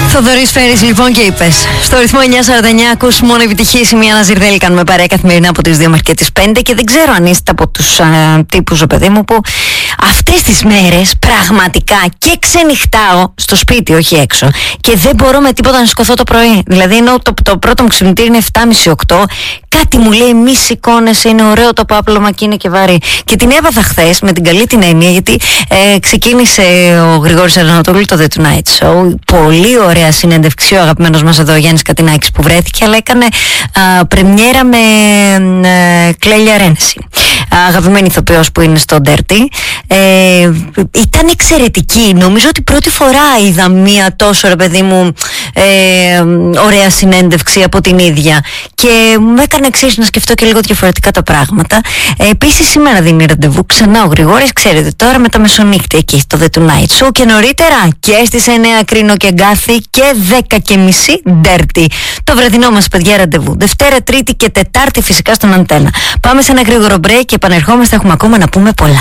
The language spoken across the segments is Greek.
Θοδωρής Φέρης λοιπόν και είπες. Στο ρυθμό 949 ακούς μόνο επιτυχίες. Μια Ναζιρδέλη κάνουμε παρέα καθημερινά από τις 2 μέχρι και τις 5. Και δεν ξέρω αν είστε από τους τύπους, παιδί μου, που αυτές τις μέρες πραγματικά και ξενυχτάω στο σπίτι, όχι έξω. Και δεν μπορώ με τίποτα να σηκωθώ το πρωί. Δηλαδή ενώ το πρώτο μου ξυπνητήρι είναι 7.30-8. Κάτι μου λέει μη σηκώνεσαι, είναι ωραίο το πάπλωμα και είναι και βαρύ. Και την έπαθα χθες με την καλή την έννοια, γιατί ξεκίνησε ο Γρηγόρης Αρναούτογλου το The Tonight Show. Πολύ ωραία συνέντευξη ο αγαπημένος μας εδώ ο Γιάννης Κατινάκης που βρέθηκε, αλλά έκανε πρεμιέρα με Κλέλια Ρένεση, αγαπημένη ηθοποιός που είναι στο Dirty. Ήταν εξαιρετική. Νομίζω ότι πρώτη φορά είδα μία τόσο, ρε παιδί μου, ωραία συνέντευξη από την ίδια και μου έκανε εξής να σκεφτώ και λίγο διαφορετικά τα πράγματα. Επίσης σήμερα δίνει ραντεβού ξανά ο Γρηγόρης, ξέρετε, τώρα με τα μεσονύχτη εκεί στο The Tonight Show, και νωρίτερα και στις 9 Κρίνο και Γκάθη και 10.30 Dirty. Το βραδινό μας, παιδιά, ραντεβού Δευτέρα, Τρίτη και Τετάρτη φυσικά στον Αντένα. Πάμε σε ένα γρήγορο break και επανερχόμαστε, έχουμε ακόμα να πούμε πολλά.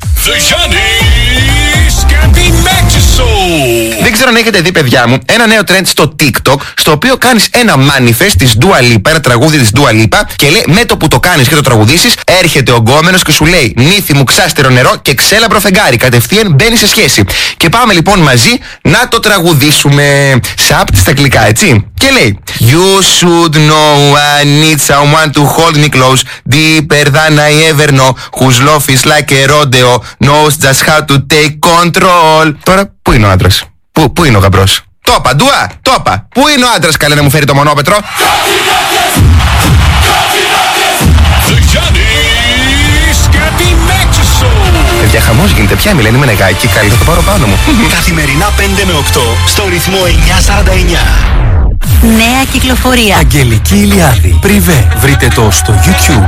Δεν ξέρω αν έχετε δει, παιδιά μου, ένα νέο trend στο TikTok, στο οποίο κάνεις ένα manifest της Dua Lipa, ένα τραγούδι της Dua Lipa, και λέει με το που το κάνεις και το τραγουδήσεις, έρχεται ο γκόμενος και σου λέει νύφη μου ξάστερο νερό και ξέλαμπρο φεγγάρι. Κατευθείαν μπαίνει σε σχέση. Και πάμε λοιπόν μαζί να το τραγουδήσουμε. Σαπ στα αγγλικά, έτσι. Και λέει You should know I need someone to hold me close, deeper than I ever know, whose love is like a rodeo, knows just how to take control. Τώρα πού είναι ο άντρας? Πού είναι ο γαμπρός? Το είπα, Ντουά, το είπα. Πού είναι ο άντρας, καλέ, να μου φέρει το μονόπετρο? Παιδιά, χαμός γίνεται πια, μιλένει με νεγάκι, καλή, θα το πάρω πάνω μου. Καθημερινά 5 με 8 στο ρυθμό 949. Νέα κυκλοφορία. Αγγελική Ηλιάδη. Πριβέ. Βρείτε το στο YouTube.